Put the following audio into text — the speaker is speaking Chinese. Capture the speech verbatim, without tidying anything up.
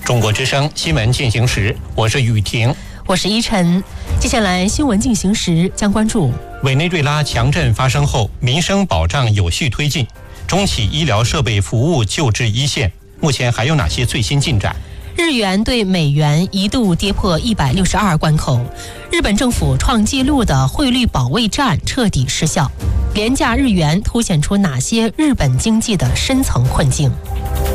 中国之声新闻进行时，我是雨婷， 我是依晨。接下来新闻进行时将关注： 委内瑞拉强震发生后，民生保障有序推进，重启医疗设备服务救治一线。目前还有哪些最新进展？ 日元对美元一度跌破一百六十二关口，日本政府创纪录的汇率保卫战彻底失效。廉价日元凸显出哪些日本经济的深层困境？